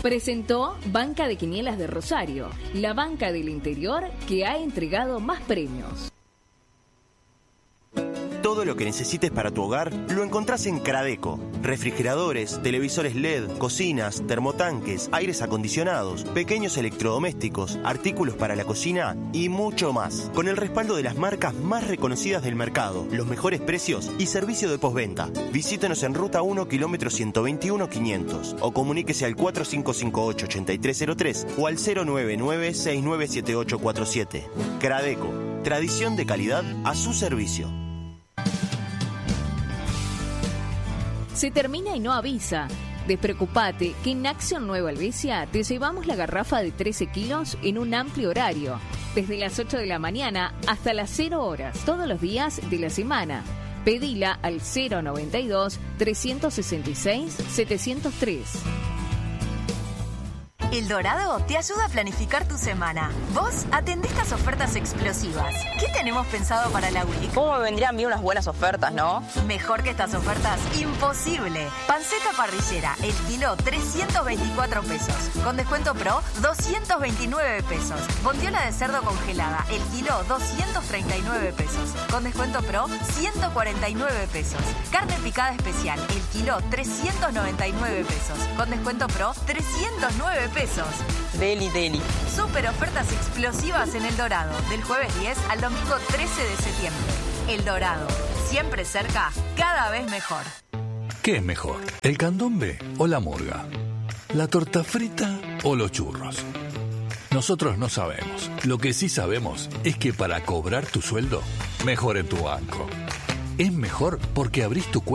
Presentó Banca de Quinielas de Rosario, la banca del interior que ha entregado más premios. Todo lo que necesites para tu hogar lo encontrás en Cradeco. Refrigeradores, televisores LED, cocinas, termotanques, aires acondicionados, pequeños electrodomésticos, artículos para la cocina y mucho más. Con el respaldo de las marcas más reconocidas del mercado, los mejores precios y servicio de postventa. Visítenos en Ruta 1, kilómetro 121 500 o comuníquese al 4558-8303 o al 099-697847. Cradeco, tradición de calidad a su servicio. Se termina y no avisa. Despreocupate que en Acción Nueva Helvecia te llevamos la garrafa de 13 kilos en un amplio horario, desde las 8 de la mañana hasta las 0 horas, todos los días de la semana. Pedila al 092-366-703. El Dorado te ayuda a planificar tu semana. Vos atendé estas ofertas explosivas. ¿Qué tenemos pensado para la week? ¿Cómo me vendrían bien unas buenas ofertas, no? Mejor que estas ofertas, imposible. Panceta parrillera, el kilo 324 pesos. Con descuento pro, 229 pesos. Bondiola de cerdo congelada, el kilo 239 pesos. Con descuento pro, 149 pesos. Carne picada especial, el kilo 399 pesos. Con descuento pro, 309 pesos. Deli. Super ofertas explosivas en El Dorado, del jueves 10 al domingo 13 de septiembre. El Dorado, siempre cerca, cada vez mejor. ¿Qué es mejor, el candombe o la murga? ¿La torta frita o los churros? Nosotros no sabemos. Lo que sí sabemos es que para cobrar tu sueldo, mejor en tu banco. Es mejor porque abrís tu cuenta